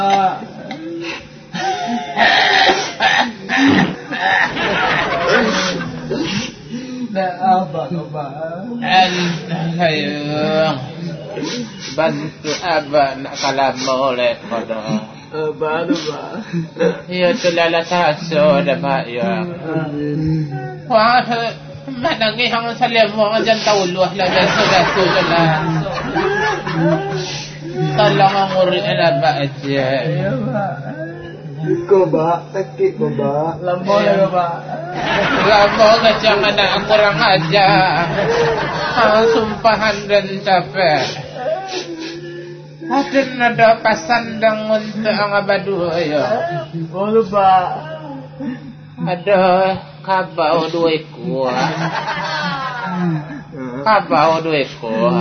Bantu abang nak kalam molek pada. Baru ba. Ya tu lala taso dapat ya. Wah, manangi hang salam mo jan tauluh la sudah tu lah. Tolong nguri ada aja. Ya ba. Ko ba, sakit ko ba? Lambo na ba? Lambo ka jangan nak kurang aja. Sumpahan dan capek. Ada pasandang untuk ang abadu ayo. Boleh ba? Ada kabau dua ekor. Kabau dua ekor.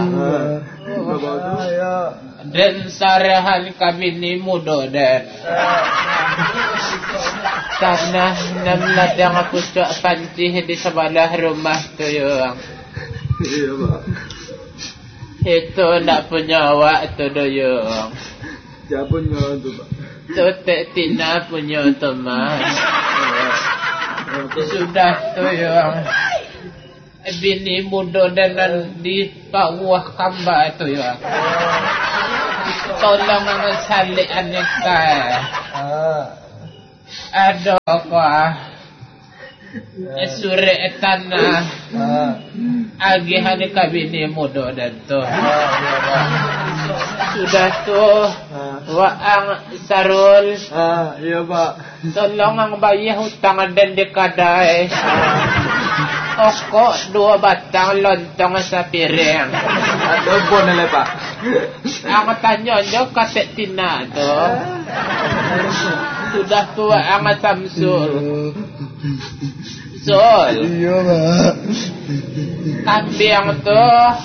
Dan sarahan kami ni muda dan tanah 6 ladang aku cak pancih di sebelah rumah tu yang. Iya ba. Itu nak punya awak tu doyong. Siapa punya tu ba? Tu tak tina punya teman. Sudah tu yang bini muda dan di bawah kamba tu yang. Tolong salik aneka. Ada apa? Suri tanah. Agihan kabini muda dan tu. Sudah tu waang sarul. Iya ba. Tolong ang bayar hutang dan dekadai. Okok 2 batang lontong sa piring. Ada pun na pak. Ang tanya nyo katek tina tu. Sudah tua ang Samsul. Sol. Iya ba. Kambing tu.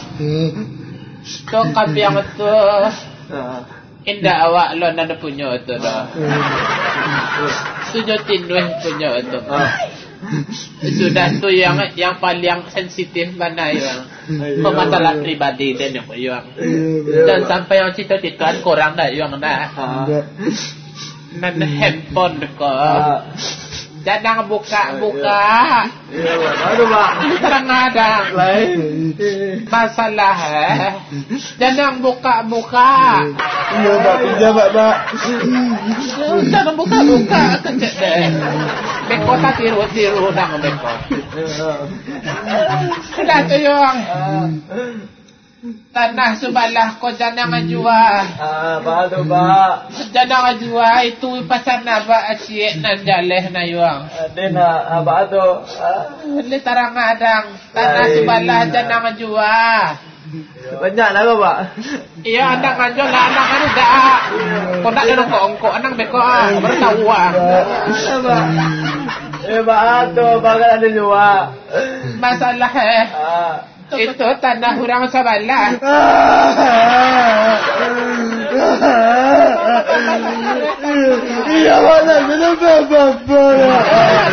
Tu kambing tu. Indah awak lo nada punya tu dah. Tujuh tinduh punya tu. Sudah tu yang paling sensitif mana yang masalah pribadi dan yang dan sampai yang cita-citaan korang dah yang dah. Nan handphone dekat. Jangan buka. Iya ba. Baru ba. Kadang-kadang masalah jangan buka. Iya ba. Pejabat ba. Jangan buka kecek deh. Beko tak tiru dah beko. Sudah tu yang tanah sebelah kau jangan jual. Baru ba. Jangan jual itu pasal naba asyik nan jaleh na yuang. Dena baru. Ni tarang adang tanah sebelah jangan jual. Banyak lah kau pak. Iya anak anjol lah anak anu dah. Kau nak ada kongko anak beko baru tahu ah. Baru bakal ada jual. Masalah itu tanah orang sebelah. Iya mana kenapa bapa?